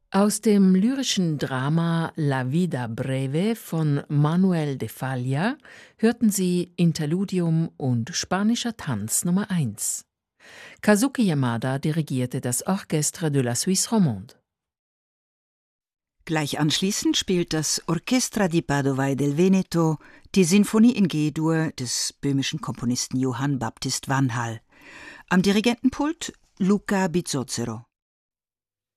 Aus dem lyrischen Drama La vida breve von Manuel de Falla hörten Sie Interludium und Spanischer Tanz Nummer 1. Kazuki Yamada dirigierte das Orchestre de la Suisse Romande. Gleich anschließend spielt das Orchestra di Padova e del Veneto die Sinfonie in G-Dur des böhmischen Komponisten Johann Baptist Vanhal. Am Dirigentenpult Luca Bizzozero.